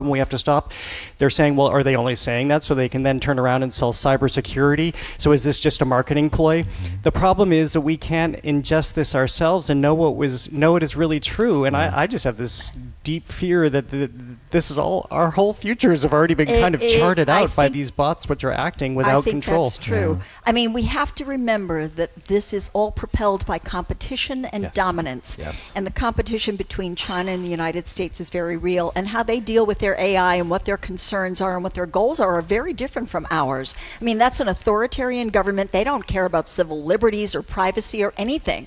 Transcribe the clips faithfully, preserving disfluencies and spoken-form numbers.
we have to stop. They're saying, well, are they only saying that so they can then turn around and sell cybersecurity? So is this just a marketing ploy? Mm-hmm. The problem is that we can't ingest this ourselves and know what was know it is really true. And mm-hmm. I, I just have this deep fear that the, this is all, our whole futures have already been it, kind of it, charted out think, by these bots which are acting without I think control. That's true. Yeah. I mean, we have to remember that this is all propelled by competition and yes. dominance. Yes. And the competition between China and the United States is very real, and how they deal with their A I and what their concerns are and what their goals are are very different from ours. I mean, that's an authoritarian government. They don't care about civil liberties or privacy or anything.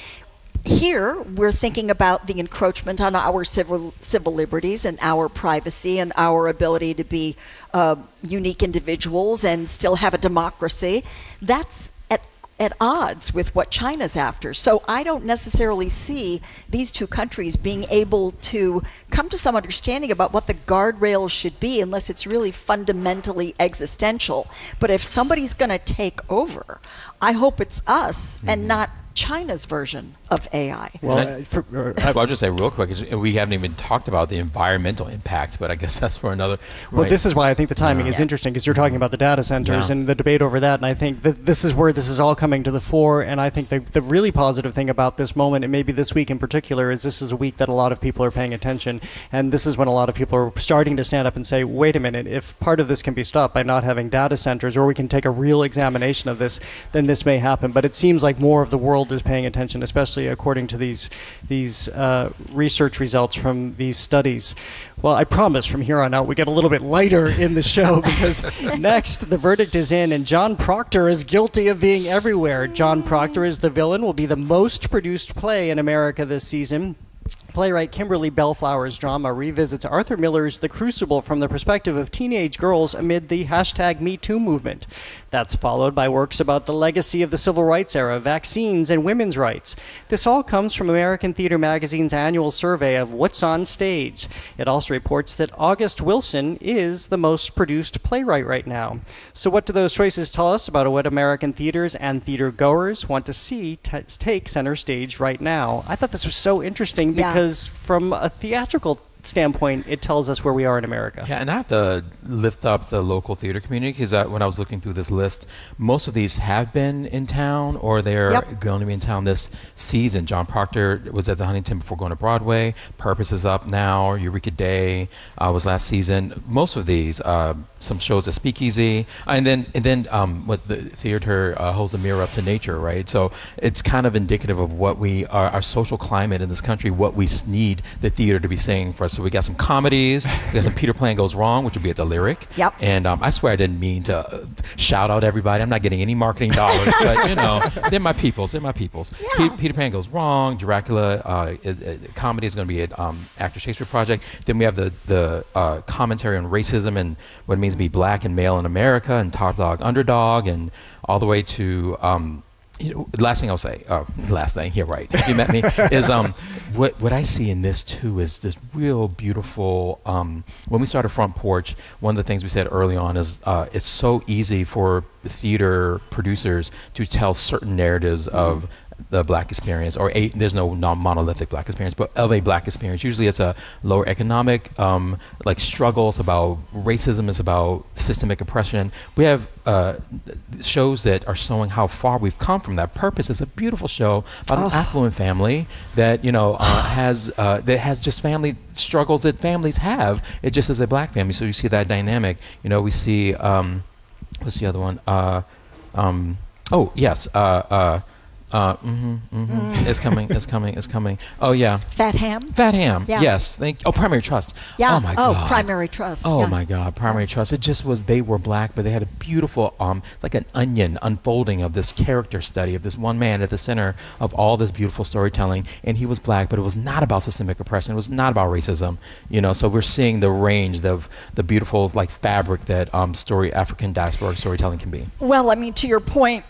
Here, we're thinking about the encroachment on our civil civil liberties and our privacy and our ability to be uh, unique individuals and still have a democracy. That's at at odds with what China's after. So I don't necessarily see these two countries being able to come to some understanding about what the guardrails should be unless it's really fundamentally existential. But if somebody's going to take over, I hope it's us mm-hmm. and not China's version of A I. Well, I, for, uh, well I'll just say real quick, we haven't even talked about the environmental impacts, but I guess that's for another. Well, right. this is why I think the timing yeah. is interesting, because you're talking about the data centers yeah. and the debate over that, and I think that this is where this is all coming to the fore, and I think the, the really positive thing about this moment, and maybe this week in particular, is this is a week that a lot of people are paying attention, and this is when a lot of people are starting to stand up and say, wait a minute, if part of this can be stopped by not having data centers, or we can take a real examination of this, then this may happen. But it seems like more of the world is paying attention, especially according to these these uh, research results from these studies. Well, I promise from here on out we get a little bit lighter in the show, because next the verdict is in and John Proctor is guilty of being everywhere. John Proctor is the villain, will be the most produced play in America this season. Playwright Kimberly Bellflower's drama revisits Arthur Miller's The Crucible from the perspective of teenage girls amid the hashtag Me Too movement. That's followed by works about the legacy of the civil rights era, vaccines, and women's rights. This all comes from American Theater Magazine's annual survey of what's on stage. It also reports that August Wilson is the most produced playwright right now. So what do those choices tell us about what American theaters and theater goers want to see t- take center stage right now? I thought this was so interesting yeah. because from a theatrical standpoint, it tells us where we are in America. Yeah, and I have to lift up the local theater community, because when I was looking through this list, most of these have been in town, or they're yep. going to be in town this season. John Proctor was at the Huntington before going to Broadway. Purpose is up now. Eureka Day uh, was last season. Most of these, uh, some shows at Speakeasy, and then and then um, what the theater uh, holds the mirror up to nature, right? So it's kind of indicative of what we are, our social climate in this country, what we need the theater to be saying for us. So we got some comedies, we got some Peter Pan Goes Wrong, which will be at the Lyric. Yep. And um, I swear I didn't mean to uh, shout out everybody. I'm not getting any marketing dollars, but you know, they're my peoples. They're my peoples. Yeah. Pe- Peter Pan Goes Wrong, Dracula, uh, it, it, comedy is going to be at um, Actor Shakespeare Project. Then we have the the uh, commentary on racism and what it means to be black and male in America, and Top Dog Underdog, and all the way to. Um, You know, last thing I'll say, uh, last thing, yeah, right, if you met me, is um, what what I see in this, too, is this real beautiful, um, when we started Front Porch, one of the things we said early on is uh, it's so easy for theater producers to tell certain narratives mm-hmm. of the black experience, or a, there's no non-monolithic black experience, but of a black experience. Usually it's a lower economic um, like struggle. It's about racism. It's about systemic oppression. We have uh, shows that are showing how far we've come from that. Purpose is a beautiful show about oh. an affluent family that you know uh, has uh, that has just family struggles that families have. It just is a black family, so you see that dynamic. You know, we see um, what's the other one? Uh, um, oh yes. Uh, uh, Uh, mm-hmm, mm-hmm. Mm. It's coming, it's coming, it's coming. Oh, yeah. Fat Ham? Fat Ham, yeah. yes. Thank Oh, Primary Trust. Yeah. Oh, my oh, God. Primary Trust. Oh, yeah. my God. Primary Trust. It just was, they were black, but they had a beautiful, um, like an onion unfolding of this character study of this one man at the center of all this beautiful storytelling. And he was black, but it was not about systemic oppression. It was not about racism. You know, so we're seeing the range of the beautiful, like, fabric that um, story, African diasporic storytelling can be. Well, I mean, to your point,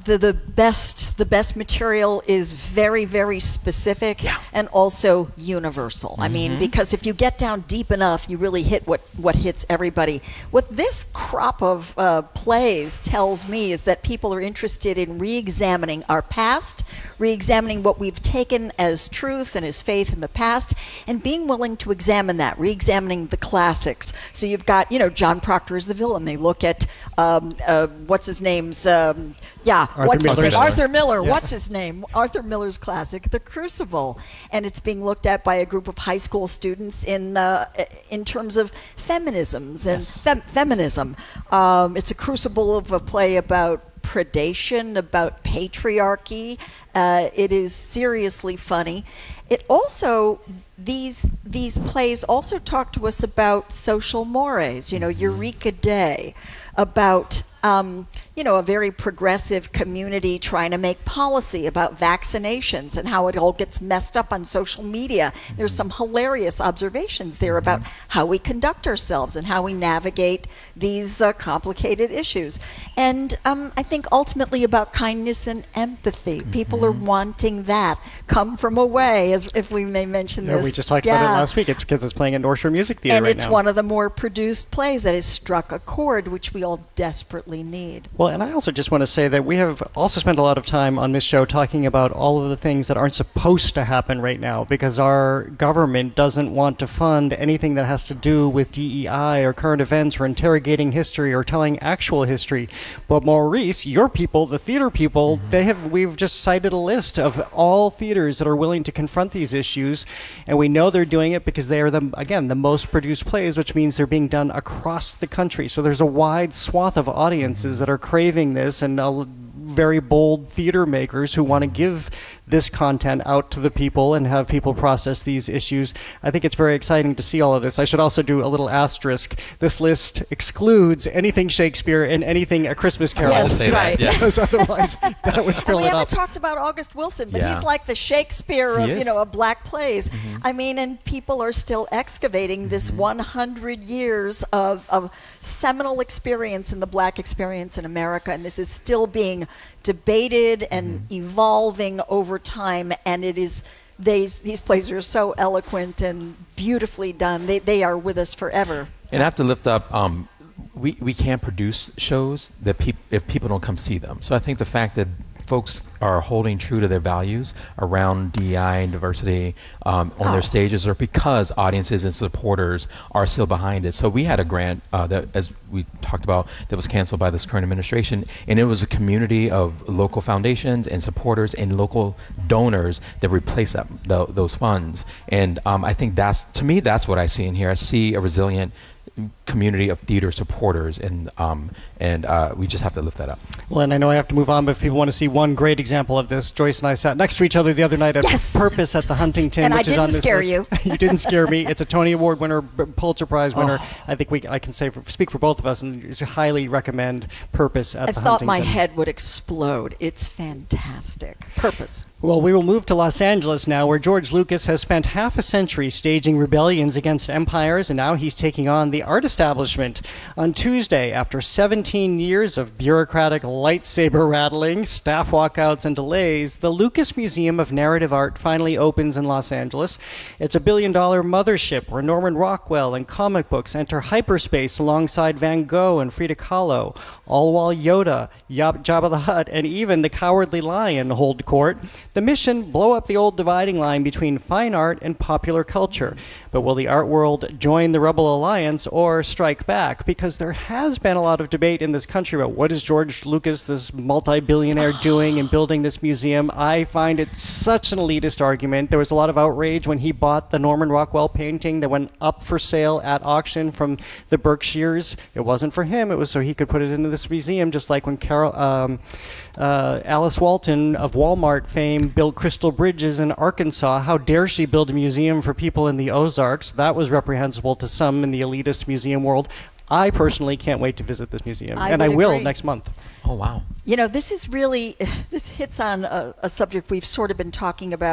the the best the best material is very, very specific yeah. and also universal. Mm-hmm. I mean, because if you get down deep enough, you really hit what, what hits everybody. What this crop of uh, plays tells me is that people are interested in re-examining our past, re-examining what we've taken as truth and as faith in the past, and being willing to examine that, re-examining the classics. So you've got, you know, John Proctor as the villain. They look at, um, uh, what's his name's, um, yeah, Arthur what's his Miller. name? Arthur Miller. Yeah. What's his name? Arthur Miller's classic, The Crucible. And it's being looked at by a group of high school students in uh, in terms of feminisms and Yes. fem- feminism. Um, it's a crucible of a play about predation, about patriarchy. Uh, it is seriously funny. It also, these these plays also talk to us about social mores, you know, Eureka Day, about, um, you know, a very progressive community trying to make policy about vaccinations and how it all gets messed up on social media. There's some hilarious observations there about how we conduct ourselves and how we navigate these uh, complicated issues. And um, I think ultimately about kindness and empathy. Mm-hmm. People are wanting that. Come from away, as if we may mention Yeah, this. we just talked yeah. about it last week. It's because it's playing at North Shore Music Theater and right it's now. one of the more produced plays that has struck a chord, which we all desperately need. Well, and I also just want to say that we have also spent a lot of time on this show talking about all of the things that aren't supposed to happen right now because our government doesn't want to fund anything that has to do with D E I or current events or interrogating history or telling actual history. But Maurice, your people, the theater people, mm-hmm. they have we've just cited a list of all theaters that are willing to confront these issues, and we know they're doing it because they are the again the most produced plays, which means they're being done across the country. So there's a wide swath of audiences that are craving this, and uh, very bold theater makers who want to give this content out to the people and have people process these issues. I think it's very exciting to see all of this. I should also do a little asterisk. This list excludes anything Shakespeare and anything A Christmas Carol. Yes, I'll say right. that. Yeah. Because otherwise that would fill we it haven't up. talked about August Wilson, but Yeah. he's like the Shakespeare of, He you is. know, of black plays. Mm-hmm. I mean, and people are still excavating mm-hmm. this one hundred years of, of seminal experience in the black experience in America, and this is still being debated and mm-hmm. evolving over time, and it is these these plays are so eloquent and beautifully done. They they are with us forever. And I have to lift up, um, we, we can't produce shows that peop- if people don't come see them. So I think the fact that folks are holding true to their values around D E I and diversity um, on Oh. their stages, or because audiences and supporters are still behind it. So we had a grant uh, that, as we talked about, that was canceled by this current administration, and it was a community of local foundations and supporters and local donors that replaced that, th- those funds. And um, I think that's, to me, that's what I see in here. I see a resilient community of theater supporters, and um, and uh, we just have to lift that up. Well, and I know I have to move on, but if people want to see one great example of this, Joyce and I sat next to each other the other night at Yes! Purpose at the Huntington, And I which is didn't on this scare list. you. You didn't scare me. It's a Tony Award winner, B- Pulitzer Prize winner. Oh. I think we I can say for, speak for both of us, and just highly recommend Purpose at I the thought Huntington. my head would explode. It's fantastic. Purpose. Well, we will move to Los Angeles now, where George Lucas has spent half a century staging rebellions against empires, and now he's taking on the art establishment. On Tuesday, after seventeen years of bureaucratic lightsaber rattling, staff walkouts, and delays, the Lucas Museum of Narrative Art finally opens in Los Angeles. It's a billion-dollar mothership where Norman Rockwell and comic books enter hyperspace alongside Van Gogh and Frida Kahlo, all while Yoda, Yab- Jabba the Hutt, and even the Cowardly Lion hold court. The mission, blow up the old dividing line between fine art and popular culture. But will the art world join the Rebel Alliance or strike back? Because there has been a lot of debate in this country about what is George Lucas, this multi-billionaire, doing in building this museum. I find it such an elitist argument. There was a lot of outrage when he bought the Norman Rockwell painting that went up for sale at auction from the Berkshires. It wasn't for him. It was so he could put it into this museum, just like when Carol, um, uh, Alice Walton of Walmart fame built Crystal Bridges in Arkansas. How dare she build a museum for people in the Ozarks? That was reprehensible to some in the elitist museum world. I personally can't wait to visit this museum, I and I would will agree. next month. Oh, wow. You know, this is really, this hits on a, a subject we've sort of been talking about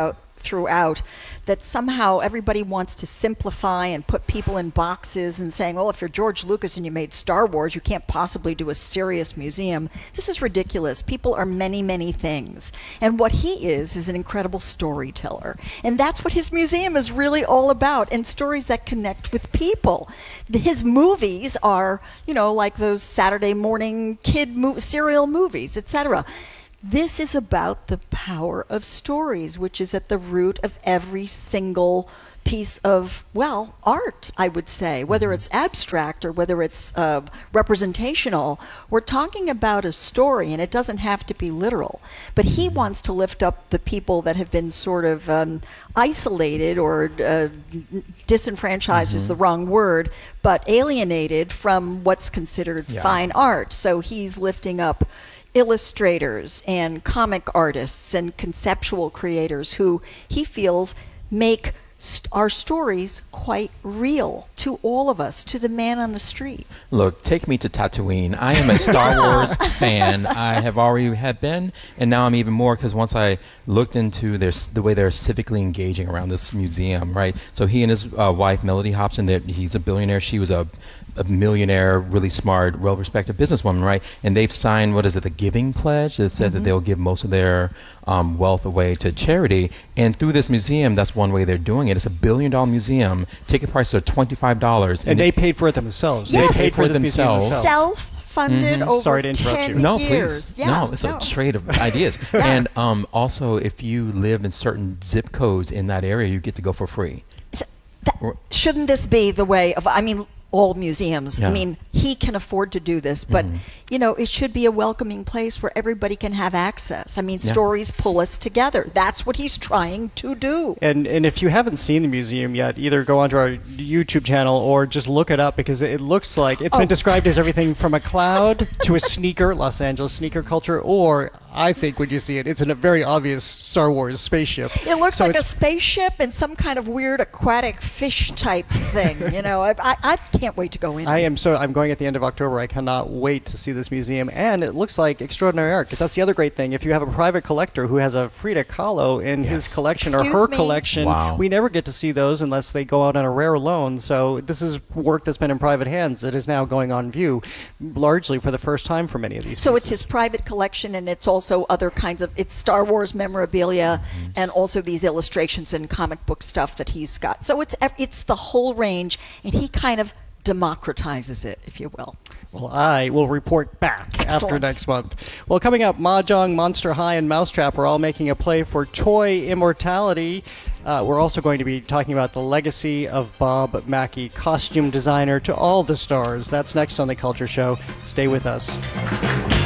throughout that somehow everybody wants to simplify and put people in boxes and saying, well, if you're George Lucas and you made Star Wars, you can't possibly do a serious museum. This is ridiculous. People are many, many things. And what he is is an incredible storyteller. And that's what his museum is really all about, and stories that connect with people. His movies are, you know, like those Saturday morning kid mo- serial movies, et cetera. This is about the power of stories, which is at the root of every single piece of, well, art, I would say, whether it's abstract or whether it's uh, representational. We're talking about a story, and it doesn't have to be literal. But he wants to lift up the people that have been sort of um, isolated, or uh, disenfranchised mm-hmm. is the wrong word, but alienated from what's considered yeah. fine art. So he's lifting up illustrators and comic artists and conceptual creators who he feels make st- our stories quite real to all of us, to the man on the street. Look, take me to Tatooine. I am a Star Wars fan. I have already had been, and now I'm even more, because once I looked into their, the way they're civically engaging around this museum, right? So he and his uh, wife, Melody Hobson, he's a billionaire. She was a a millionaire, really smart, well-respected businesswoman, right? And they've signed, what is it, the Giving Pledge that said mm-hmm. that they'll give most of their um, wealth away to charity. And through this museum, that's one way they're doing it. It's a billion-dollar museum. Ticket prices are twenty-five dollars. And, and they paid for it themselves. Yes. They paid for for it themselves. themselves. Self-funded mm-hmm. over Sorry to interrupt ten you. No, years. please. Yeah, no, it's no. a trade of ideas. yeah. And um, also, if you live in certain zip codes in that area, you get to go for free. So that, shouldn't this be the way of, I mean, all museums. Yeah. I mean, he can afford to do this, but, mm-hmm. you know, it should be a welcoming place where everybody can have access. I mean, Yeah. stories pull us together. That's what he's trying to do. And and if you haven't seen the museum yet, either go onto our YouTube channel or just look it up, because it looks like it's Oh. been described as everything from a cloud to a sneaker, Los Angeles sneaker culture, or I think when you see it, it's in a very obvious Star Wars spaceship. It looks So like a it's- spaceship and some kind of weird aquatic fish type thing. You know, I, I, I can't wait to go in. I am so I'm going at the end of October. I cannot wait to see this museum, and it looks like extraordinary art. That's the other great thing. If you have a private collector who has a Frida Kahlo in his Yes. collection Excuse or her me? collection, Wow. we never get to see those unless they go out on a rare loan. So this is work that's been in private hands that is now going on view, largely for the first time for many of these. So it's pieces. his private collection, and it's also other kinds of, it's Star Wars memorabilia, Mm-hmm. and also these illustrations and comic book stuff that he's got. So it's ev- it's the whole range, and he kind of democratizes it, if you will. Well, I will report back after Excellent. next month. Well, coming up, Mahjong, Monster High, and Mousetrap are all making a play for toy immortality. Uh, we're also going to be talking about the legacy of Bob Mackie, costume designer to all the stars. That's next on The Culture Show. Stay with us.